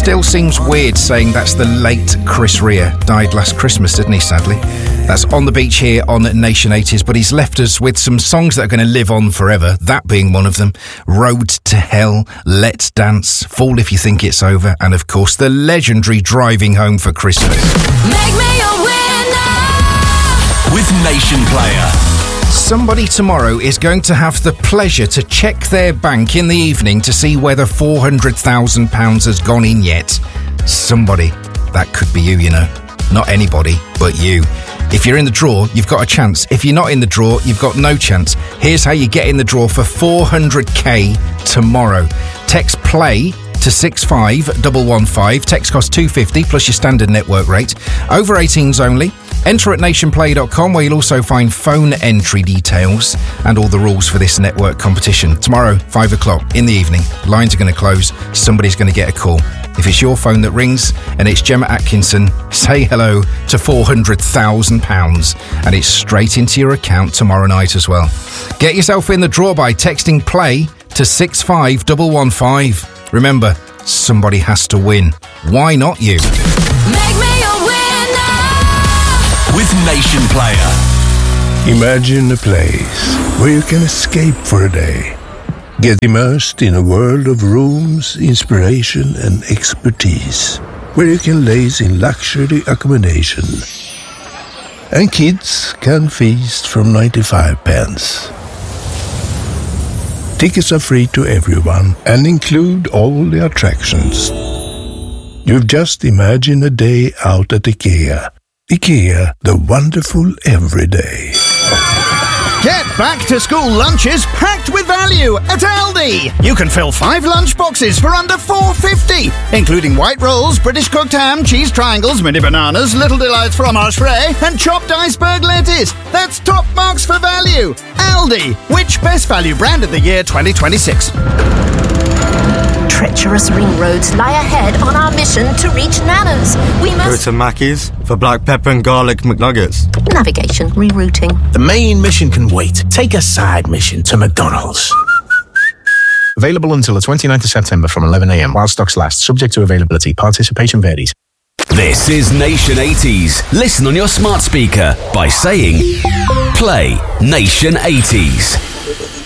Still seems weird saying that's the late Chris Rea. Died last Christmas, didn't he, sadly? That's On the Beach here on Nation 80s, but he's left us with some songs that are going to live on forever, that being one of them. Road to Hell, Let's Dance, Fall If You Think It's Over, and of course the legendary Driving Home for Christmas. Make me a winner with Nation Player. Somebody tomorrow is going to have the pleasure to check their bank in the evening to see whether £400,000 has gone in yet. Somebody. That could be you, you know. Not anybody, but you. If you're in the draw, you've got a chance. If you're not in the draw, you've got no chance. Here's how you get in the draw for 400k tomorrow. Text PLAY to 65115. Text costs £2.50 plus your standard network rate. Over 18s only. Enter at nationplay.com, where you'll also find phone entry details and all the rules for this network competition. Tomorrow, 5 o'clock in the evening, lines are going to close. Somebody's going to get a call. If it's your phone that rings and it's Gemma Atkinson, say hello to £400,000 and it's straight into your account tomorrow night as well. Get yourself in the draw by texting PLAY to 65115. Remember, somebody has to win. Why not you? Make me a winner with Nation Player. Imagine a place where you can escape for a day. Get immersed in a world of rooms, inspiration and expertise, where you can laze in luxury accommodation. And kids can feast from 95 pence. Tickets are free to everyone and include all the attractions. You've just imagined a day out at IKEA. IKEA, the wonderful everyday. Get back to school lunches packed with value at Aldi. You can fill 5 lunch boxes for under $4.50, including white rolls, British cooked ham, cheese triangles, mini bananas, Little Delights fromage frais, and chopped iceberg lettuce. That's top marks for value. Aldi, which best value brand of the year 2026? Treacherous ring roads lie ahead on our mission to reach Nana's. We Go must... to Mackey's for black pepper and garlic McNuggets. Navigation, rerouting. The main mission can wait. Take a side mission to McDonald's. Available until the 29th of September from 11 a.m. while stocks last. Subject to availability. Participation varies. This is Nation 80s. Listen on your smart speaker by saying Play Nation 80s.